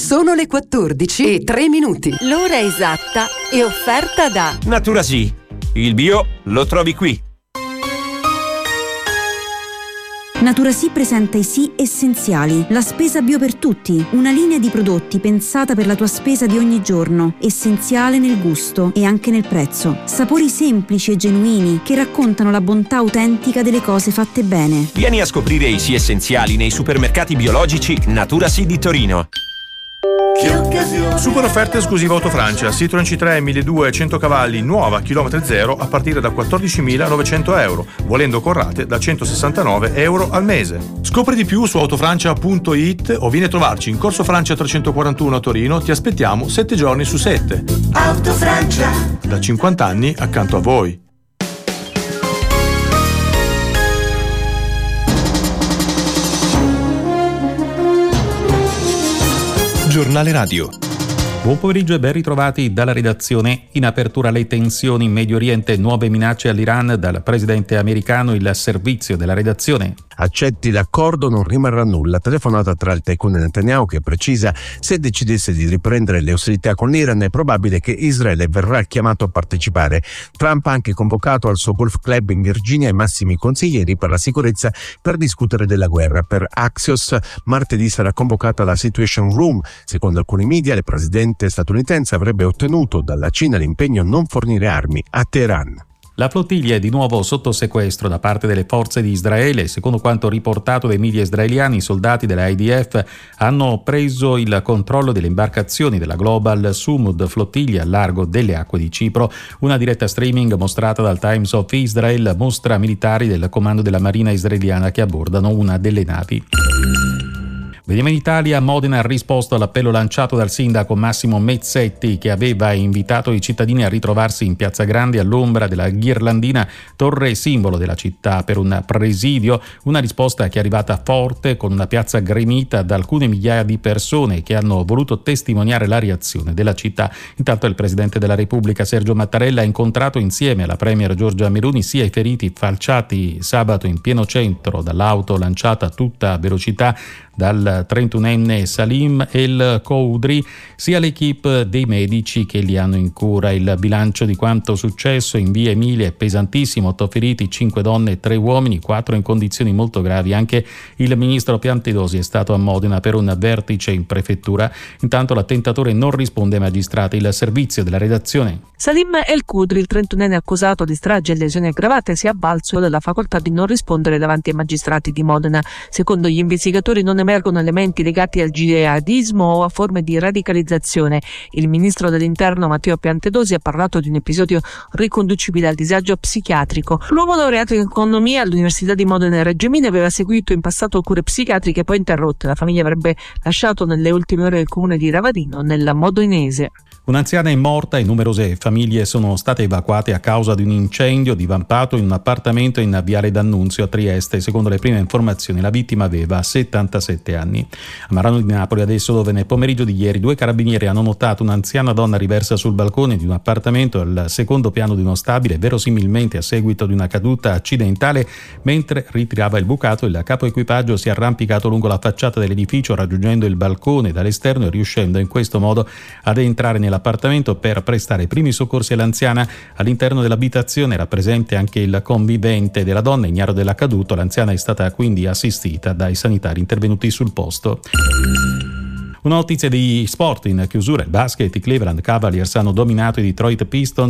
Sono le 14:03. L'ora esatta è offerta da Naturasì. Il bio lo trovi qui. Naturasì presenta i Sì Essenziali, la spesa bio per tutti, una linea di prodotti pensata per la tua spesa di ogni giorno, essenziale nel gusto e anche nel prezzo. Sapori semplici e genuini che raccontano la bontà autentica delle cose fatte bene. Vieni a scoprire i Sì Essenziali nei supermercati biologici Naturasì di Torino. Che occasione! Super offerta esclusiva Autofrancia, Citroen C3 1200 100 cavalli, nuova, chilometri zero, a partire da 14.900 euro, volendo con rate da 169 euro al mese. Scopri di più su autofrancia.it o vieni a trovarci in Corso Francia 341 a Torino, ti aspettiamo 7 giorni su 7. Autofrancia. Da 50 anni accanto a voi. Giornale Radio. Buon pomeriggio e ben ritrovati dalla redazione. In apertura le tensioni in Medio Oriente, nuove minacce all'Iran dal presidente americano, il servizio della redazione. Accetti l'accordo, non rimarrà nulla. Telefonata tra il tycoon e Netanyahu che precisa: se decidesse di riprendere le ostilità con l'Iran è probabile che Israele verrà chiamato a partecipare. Trump ha anche convocato al suo golf club in Virginia i massimi consiglieri per la sicurezza per discutere della guerra. Per Axios martedì sarà convocata la Situation Room. Secondo alcuni media il presidente statunitense avrebbe ottenuto dalla Cina l'impegno a non fornire armi a Teheran. La flottiglia è di nuovo sotto sequestro da parte delle forze di Israele. Secondo quanto riportato dai media israeliani, i soldati della IDF hanno preso il controllo delle imbarcazioni della Global Sumud flottiglia al largo delle acque di Cipro. Una diretta streaming mostrata dal Times of Israel mostra militari del comando della Marina israeliana che abbordano una delle navi. Vediamo in Italia. Modena ha risposto all'appello lanciato dal sindaco Massimo Mezzetti, che aveva invitato i cittadini a ritrovarsi in Piazza Grande all'ombra della ghirlandina, torre simbolo della città, per un presidio. Una risposta che è arrivata forte, con una piazza gremita da alcune migliaia di persone che hanno voluto testimoniare la reazione della città. Intanto il presidente della Repubblica Sergio Mattarella ha incontrato insieme alla premier Giorgia Meloni sia i feriti falciati sabato in pieno centro dall'auto lanciata a tutta velocità dal 31enne Salim El Koudri, sia l'equipe dei medici che li hanno in cura. Il bilancio di quanto successo in via Emilia è pesantissimo: 8 feriti, 5 donne e 3 uomini, 4 in condizioni molto gravi. Anche il ministro Piantedosi è stato a Modena per un vertice in prefettura. Intanto l'attentatore non risponde ai magistrati. Il servizio della redazione. Salim El Koudri, il 31enne accusato di strage e lesioni aggravate, si è avvalso della facoltà di non rispondere davanti ai magistrati di Modena. Secondo gli investigatori non emergono elementi legati al jihadismo o a forme di radicalizzazione. Il ministro dell'Interno Matteo Piantedosi ha parlato di un episodio riconducibile al disagio psichiatrico. L'uomo laureato in economia all'Università di Modena e Reggio Emilia aveva seguito in passato cure psichiatriche poi interrotte. La famiglia avrebbe lasciato nelle ultime ore il comune di Ravadino, nel Modenese. Un'anziana è morta e numerose famiglie sono state evacuate a causa di un incendio divampato in un appartamento in Viale D'Annunzio a Trieste. Secondo le prime informazioni la vittima aveva 77 anni. A Marano di Napoli adesso, dove nel pomeriggio di ieri 2 carabinieri hanno notato un'anziana donna riversa sul balcone di un appartamento al secondo piano di uno stabile, verosimilmente a seguito di una caduta accidentale. Mentre ritirava il bucato, il capo equipaggio si è arrampicato lungo la facciata dell'edificio, raggiungendo il balcone dall'esterno e riuscendo in questo modo ad entrare nell'appartamento per prestare i primi soccorsi all'anziana. All'interno dell'abitazione era presente anche il convivente della donna, ignaro dell'accaduto. L'anziana è stata quindi assistita dai sanitari intervenuti sul posto. Una notizia di sport in chiusura: il basket. I Cleveland Cavaliers hanno dominato i Detroit Pistons